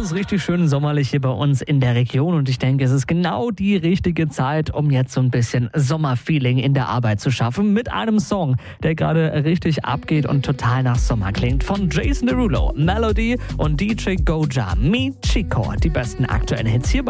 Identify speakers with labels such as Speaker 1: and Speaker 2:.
Speaker 1: ist richtig schön sommerlich hier bei uns in der Region und ich denke, es ist genau die richtige Zeit, um jetzt so ein bisschen Sommerfeeling in der Arbeit zu schaffen mit einem Song, der gerade richtig abgeht und total nach Sommer klingt. Von Jason Derulo, Melody und DJ Goja, Mi Chico. Die besten aktuellen Hits hier bei